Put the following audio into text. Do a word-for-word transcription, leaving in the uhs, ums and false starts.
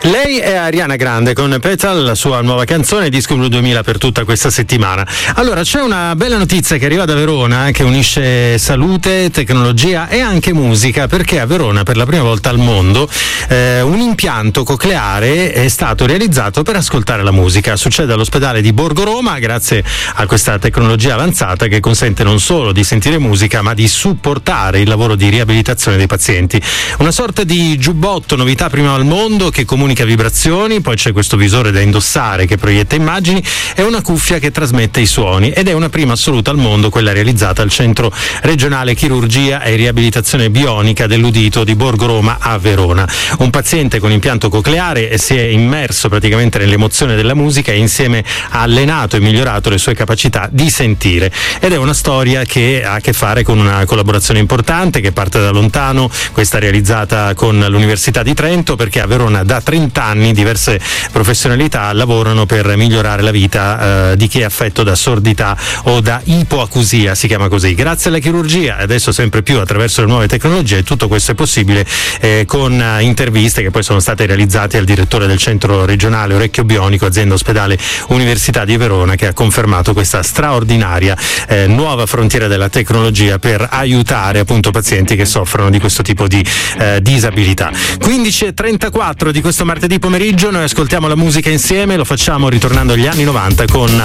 Lei è Ariana Grande con Petal, la sua nuova canzone, Disco Blu duemila per tutta questa settimana. Allora, c'è una bella notizia che arriva da Verona, che unisce salute, tecnologia e anche musica, perché a Verona per la prima volta al mondo eh, un impianto cocleare è stato realizzato per ascoltare la musica. Succede all'ospedale di Borgo Roma grazie a questa tecnologia avanzata che consente non solo di sentire musica ma di supportare il lavoro di riabilitazione dei pazienti. Una sorta di giubbotto, novità prima al mondo, che comunica vibrazioni, poi c'è questo visore da indossare che proietta immagini e una cuffia che trasmette i suoni, ed è una prima assoluta al mondo, quella realizzata al Centro Regionale Chirurgia e Riabilitazione Bionica dell'Udito di Borgo Roma a Verona. Un paziente con impianto cocleare si è immerso praticamente nell'emozione della musica e insieme ha allenato e migliorato le sue capacità di sentire, ed è una storia che ha a che fare con una collaborazione importante che parte da lontano, questa realizzata con l'Università di Trento, perché a Verona da trenta anni diverse professionalità lavorano per migliorare la vita eh, di chi è affetto da sordità o da ipoacusia, si chiama così. Grazie alla chirurgia, adesso sempre più attraverso le nuove tecnologie, tutto questo è possibile eh, con uh, interviste che poi sono state realizzate al direttore del Centro Regionale Orecchio Bionico, azienda ospedale Università di Verona, che ha confermato questa straordinaria eh, nuova frontiera della tecnologia per aiutare appunto pazienti che soffrono di questo tipo di eh, disabilità. quindici e trentaquattro di questo martedì pomeriggio noi ascoltiamo la musica insieme, lo facciamo ritornando agli anni novanta con